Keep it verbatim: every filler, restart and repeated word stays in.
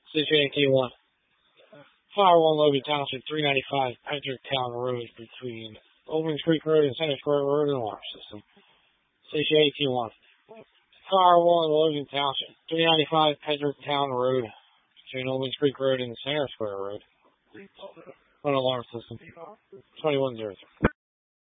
Situation one. Fire one Logan Township, three ninety-five Patrick Town Road between Oldman Creek Road and Center Square Road and Alarm System. Situation one. Fire one Logan Township, three ninety-five Patrick Town Road between Oldman Creek Road and Center Square Road. On alarm system. twenty-one zero three.